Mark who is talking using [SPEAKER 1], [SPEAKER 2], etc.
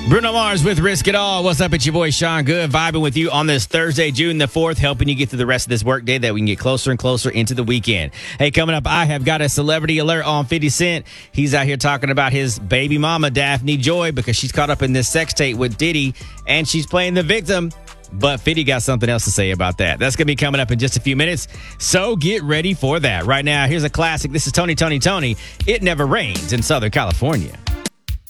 [SPEAKER 1] Bruno Mars with Risk It All. What's up? It's your boy Sean Good, vibing with you on this Thursday, June the 4th, helping you get through the rest of this work day that we can get closer and closer into the weekend. Hey, coming up, I have got a celebrity alert on 50 Cent. He's out here talking about his baby mama, Daphne Joy, because she's caught up in this sex tape with Diddy, and she's playing the victim. But 50 got something else to say about that. That's going to be coming up in just a few minutes, so get ready for that. Right now, here's a classic. This is Tony. It Never Rains in Southern California.